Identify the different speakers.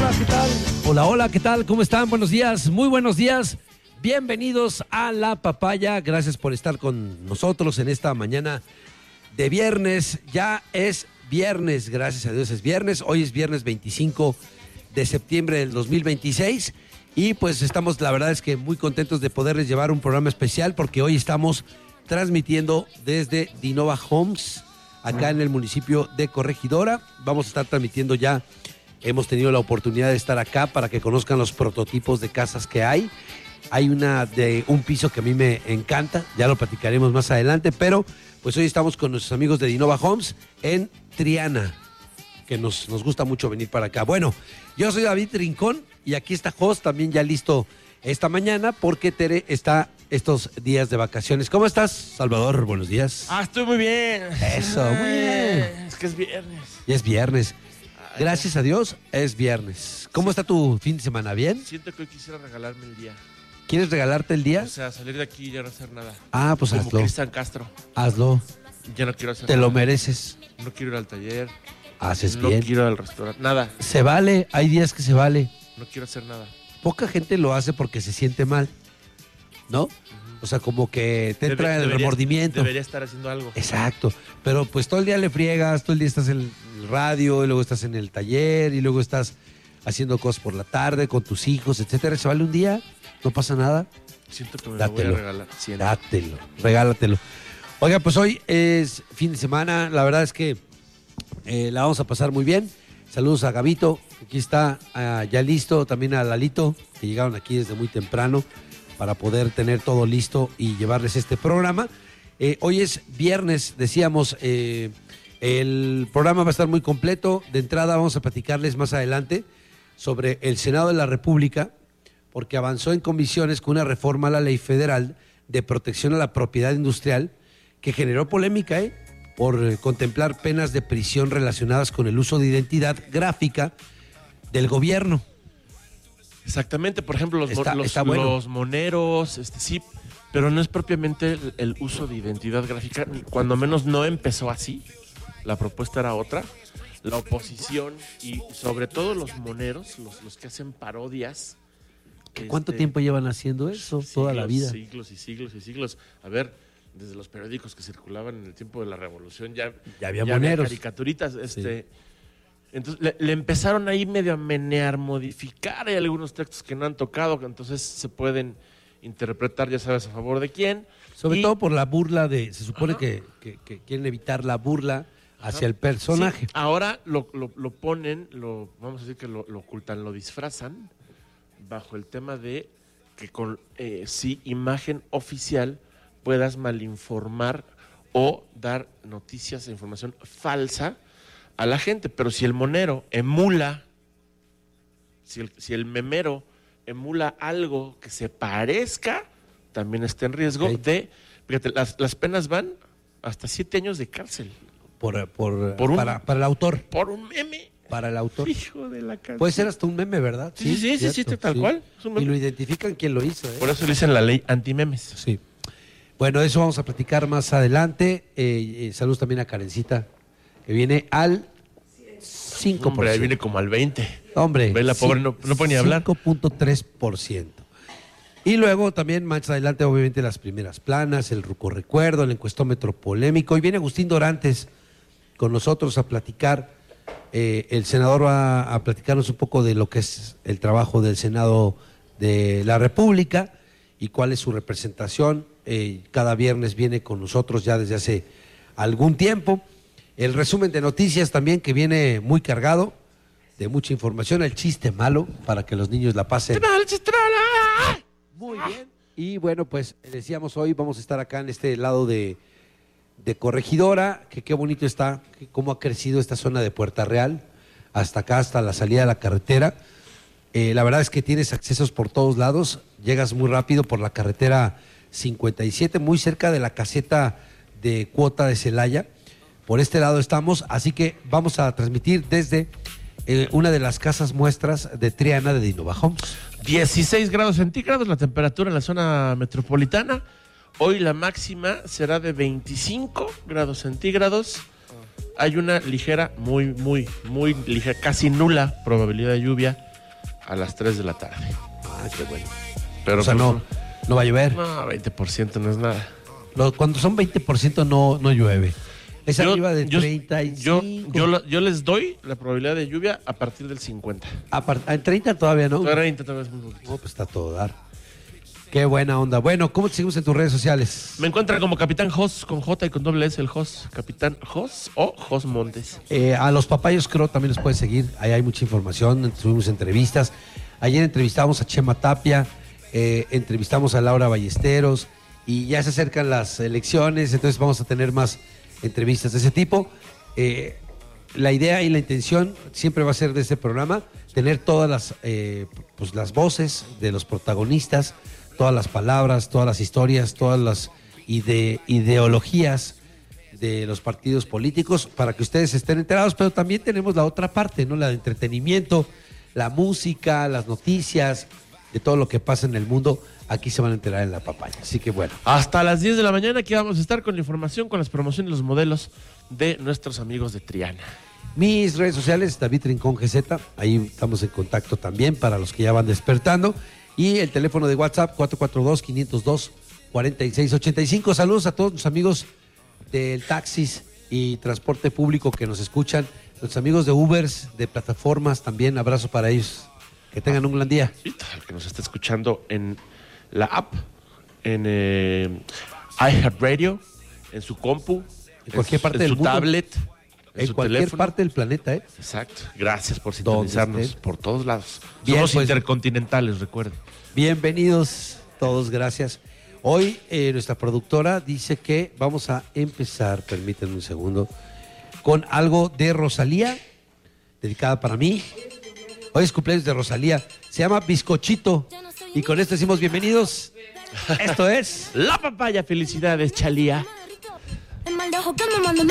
Speaker 1: hola, ¿qué tal? Hola, hola, ¿qué tal? ¿Cómo están? Buenos días, muy buenos días. Bienvenidos a La Papaya. Gracias por estar con nosotros en esta mañana de viernes. Ya es viernes, gracias a Dios es viernes. Hoy es viernes 25 de septiembre del 2026. Y pues estamos, la verdad es que muy contentos de poderles llevar un programa especial porque hoy estamos transmitiendo desde Dinova Homes, acá en el municipio de Corregidora. Vamos a estar transmitiendo ya. Hemos tenido la oportunidad de estar acá para que conozcan los prototipos de casas que hay. Hay una de un piso que a mí me encanta, ya lo platicaremos más adelante, pero pues hoy estamos con nuestros amigos de Dinova Homes en Triana, que nos gusta mucho venir para acá. Bueno, yo soy David Rincón y aquí está Jos, también ya listo esta mañana, porque Tere está estos días de vacaciones. ¿Cómo estás, Salvador? Buenos días.
Speaker 2: Estoy muy bien.
Speaker 1: Eso, muy bien.
Speaker 2: Es que es viernes.
Speaker 1: Ya es viernes. Gracias a Dios, es viernes. ¿Cómo está tu fin de semana? ¿Bien?
Speaker 2: Siento que hoy quisiera regalarme el día.
Speaker 1: ¿Quieres regalarte el día?
Speaker 2: O sea, salir de aquí y ya no hacer nada.
Speaker 1: Pues
Speaker 2: como
Speaker 1: hazlo.
Speaker 2: Cristian Castro.
Speaker 1: Hazlo.
Speaker 2: Ya no quiero hacer
Speaker 1: Te
Speaker 2: nada.
Speaker 1: lo mereces.
Speaker 2: No quiero ir al taller.
Speaker 1: Haces
Speaker 2: no
Speaker 1: bien.
Speaker 2: quiero ir al restaurante. Nada.
Speaker 1: Se vale, hay días que se vale.
Speaker 2: No quiero hacer nada.
Speaker 1: Poca gente lo hace porque se siente mal, ¿no? O sea, como que te entra el remordimiento.
Speaker 2: Debería estar haciendo algo.
Speaker 1: Exacto. Pero pues todo el día le friegas, todo el día estás en el radio, y luego estás en el taller, y luego estás haciendo cosas por la tarde con tus hijos, etcétera. Se vale un día, no pasa nada.
Speaker 2: Siento que me
Speaker 1: Dátelo.
Speaker 2: lo voy a regalar. Siento.
Speaker 1: Dátelo, regálatelo. Oiga, pues hoy es fin de semana, la verdad es que la vamos a pasar muy bien. Saludos a Gabito, aquí está ya listo, también a Lalito, que llegaron aquí desde muy temprano para poder tener todo listo y llevarles este programa. Hoy es viernes, decíamos, el programa va a estar muy completo. De entrada vamos a platicarles más adelante sobre el Senado de la República, porque avanzó en comisiones con una reforma a la Ley Federal de Protección a la Propiedad Industrial que generó polémica, por contemplar penas de prisión relacionadas con el uso de identidad gráfica del gobierno.
Speaker 2: Exactamente, por ejemplo,
Speaker 1: Está bueno.
Speaker 2: los moneros, sí, pero no es propiamente el uso de identidad gráfica, cuando menos no empezó así, la propuesta era otra. La oposición y sobre todo los moneros, los que hacen parodias.
Speaker 1: ¿Cuánto tiempo llevan haciendo eso? Toda la vida.
Speaker 2: Siglos y siglos y siglos. A ver, desde los periódicos que circulaban en el tiempo de la Revolución ya
Speaker 1: había moneros.
Speaker 2: Caricaturitas,
Speaker 1: Sí.
Speaker 2: Entonces le empezaron ahí medio a menear, modificar. Hay algunos textos que no han tocado, que entonces se pueden interpretar, ya sabes, a favor de quién.
Speaker 1: Sobre todo por la burla se supone que quieren evitar la burla hacia el personaje.
Speaker 2: Sí, ahora lo ponen, vamos a decir que lo ocultan, lo disfrazan bajo el tema de que con imagen oficial puedas malinformar o dar noticias e información falsa a la gente. Pero si el monero emula, si el memero emula algo que se parezca, también está en riesgo de... Fíjate, las penas van hasta 7 años de cárcel. Para
Speaker 1: el autor.
Speaker 2: Por un meme.
Speaker 1: Para el autor.
Speaker 2: Hijo de la canción.
Speaker 1: Puede ser hasta un meme, ¿verdad?
Speaker 2: Sí, tal cual. Es un meme.
Speaker 1: Y lo identifican quién lo hizo.
Speaker 2: Por eso le dicen la ley anti-memes.
Speaker 1: Sí. Bueno, eso vamos a platicar más adelante. Saludos también a Karencita, que viene al 5%.
Speaker 2: Hombre, ahí viene como al 20%.
Speaker 1: Hombre.
Speaker 2: Ve la pobre, no puede ni hablar.
Speaker 1: 5.3%. Y luego también más adelante, obviamente, las primeras planas, el Ruco Recuerdo, el encuestómetro polémico. Y viene Agustín Dorantes con nosotros a platicar. El senador va a platicarnos un poco de lo que es el trabajo del Senado de la República y cuál es su representación. Cada viernes viene con nosotros ya desde hace algún tiempo. El resumen de noticias también, que viene muy cargado de mucha información. El chiste malo, para que los niños la pasen muy bien. Y bueno, pues decíamos, hoy vamos a estar acá en este lado de Corregidora, que qué bonito está, cómo ha crecido esta zona de Puerta Real, hasta acá, hasta la salida de la carretera. La verdad es que tienes accesos por todos lados, llegas muy rápido por la carretera 57, muy cerca de la caseta de cuota de Celaya. Por este lado estamos, así que vamos a transmitir desde una de las casas muestras de Triana de Dinova Homes.
Speaker 2: 16 grados centígrados la temperatura en la zona metropolitana. Hoy la máxima será de 25 grados centígrados. Hay una ligera, muy ligera, casi nula probabilidad de lluvia a las 3 de la tarde.
Speaker 1: Ah, qué bueno.
Speaker 2: Pero
Speaker 1: O sea, no va a llover.
Speaker 2: No, 20% no es nada.
Speaker 1: Cuando son 20% no llueve. Es arriba de 35.
Speaker 2: Yo les doy la probabilidad de lluvia a partir del 50.
Speaker 1: En 30 todavía no.
Speaker 2: 30 todavía es muy poquito.
Speaker 1: No, pues está todo dar. Qué buena onda. Bueno, ¿cómo te seguimos en tus redes sociales?
Speaker 2: Me encuentran como Capitán Jos, con J y con doble S, el Jos. Capitán Jos o Jos Montes.
Speaker 1: A los Papayos Crow también los puedes seguir. Ahí hay mucha información. Subimos entrevistas. Ayer entrevistamos a Chema Tapia. Entrevistamos a Laura Ballesteros. Y ya se acercan las elecciones. Entonces vamos a tener más entrevistas de ese tipo. La idea y la intención siempre va a ser de este programa tener todas las voces de los protagonistas, todas las palabras, todas las historias, todas las ideologías de los partidos políticos para que ustedes estén enterados, pero también tenemos la otra parte, ¿no? La de entretenimiento, la música, las noticias, de todo lo que pasa en el mundo, aquí se van a enterar en La Papaya. Así que bueno.
Speaker 2: Hasta las 10 de la mañana aquí vamos a estar con la información, con las promociones, los modelos de nuestros amigos de Triana.
Speaker 1: Mis redes sociales, David Rincón GZ, ahí estamos en contacto también para los que ya van despertando. Y el teléfono de WhatsApp, 442-502-4685. Saludos a todos los amigos del taxis y transporte público que nos escuchan. Los amigos de Ubers, de plataformas, también abrazo para ellos. Que tengan un gran día.
Speaker 2: Y tal, que nos está escuchando en la app, en iHeartRadio, en su compu,
Speaker 1: en cualquier parte del
Speaker 2: su
Speaker 1: mundo.
Speaker 2: Tablet,
Speaker 1: en
Speaker 2: su
Speaker 1: cualquier
Speaker 2: teléfono.
Speaker 1: parte del planeta, ¿eh?
Speaker 2: Exacto. Gracias por sintonizarnos
Speaker 1: estén.
Speaker 2: por todos lados.
Speaker 1: Bien,
Speaker 2: Somos
Speaker 1: pues,
Speaker 2: intercontinentales, recuerden.
Speaker 1: Bienvenidos todos, gracias. Hoy nuestra productora dice que vamos a empezar, permítanme un segundo, con algo de Rosalía, dedicada para mí. Hoy es cumpleaños de Rosalía, se llama Bizcochito. Y con esto decimos bienvenidos. Esto es
Speaker 2: La Papaya. Felicidades, Chalía.